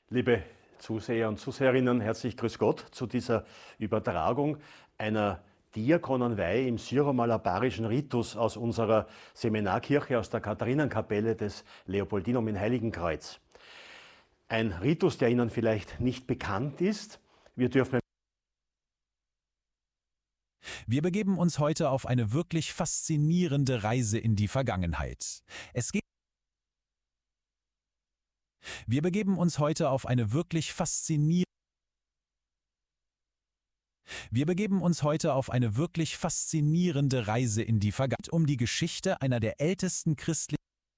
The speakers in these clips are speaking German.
Liebe Zuseher und Zuseherinnen, herzlich grüß Gott zu dieser Übertragung einer Diakonenweihe im syro-malabarischen Ritus aus unserer Seminarkirche, aus der Katharinenkapelle des Leopoldinum in Heiligenkreuz. Ein Ritus, der Ihnen vielleicht nicht bekannt ist. Wir begeben uns heute auf eine wirklich faszinierende Reise in die Vergangenheit. Wir begeben uns heute auf eine wirklich faszinierende Reise in die Vergangenheit, um die Geschichte einer der ältesten christlichen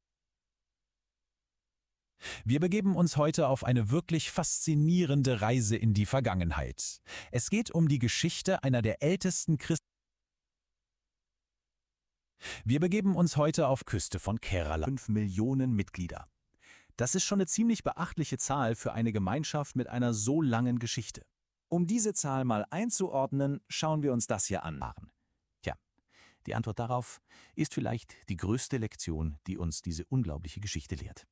Wir begeben uns heute auf eine wirklich faszinierende Reise in die Vergangenheit. Es geht um die Geschichte einer der ältesten Wir begeben uns heute auf Küste von Kerala. 5 Millionen Mitglieder. Das ist schon eine ziemlich beachtliche Zahl für eine Gemeinschaft mit einer so langen Geschichte. Um diese Zahl mal einzuordnen, schauen wir uns das hier an. Tja, die Antwort darauf ist vielleicht die größte Lektion, die uns diese unglaubliche Geschichte lehrt.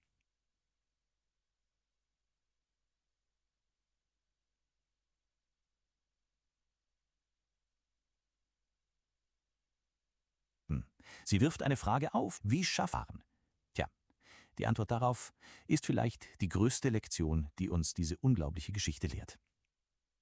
Sie wirft eine Frage auf, wie schaffen? Tja, die Antwort darauf ist vielleicht die größte Lektion, die uns diese unglaubliche Geschichte lehrt.